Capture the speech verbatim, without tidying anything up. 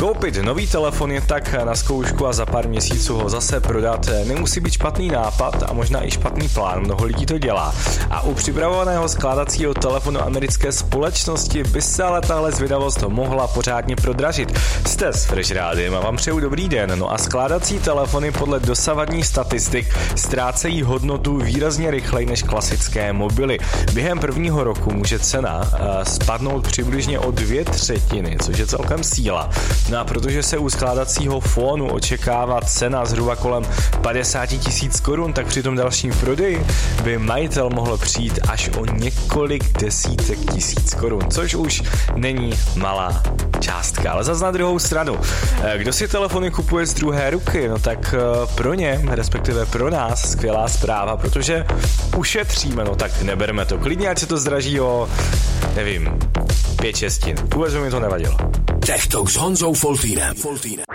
Koupit nový telefon je tak na zkoušku a za pár měsíců ho zase prodat nemusí být špatný nápad a možná i špatný plán, mnoho lidí to dělá. A u připravovaného skládacího telefonu americké společnosti by se ale tahle zvědavost mohla pořádně prodražit. Jste s Fresh Rádiem a vám přeju dobrý den. No a skládací telefony podle dosavadních statistik ztrácejí hodnotu výrazně rychleji než klasické mobily. Během prvního roku může cena uh, spadnout přibližně o dvě třetiny, což je celkem síla. No a protože se u skládacího fónu očekává cena zhruba kolem padesát tisíc korun, tak při tom dalším prodeji by majitel mohl přijít až o několik desítek tisíc korun, což už není malá částka. Ale zas na druhou stranu, kdo si telefony kupuje z druhé ruky, no tak pro ně, respektive pro nás, skvělá zpráva, protože ušetříme, no tak neberme to. Klidně, ať se to zdraží o, nevím, pět šestin. Vůbec mi to nevadilo. Tech Talk s Honzou Foltýnem.